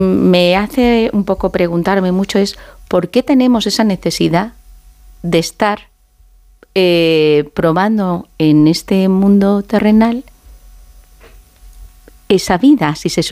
me hace un poco preguntarme mucho es ¿por qué tenemos esa necesidad de estar probando en este mundo terrenal esa vida, si se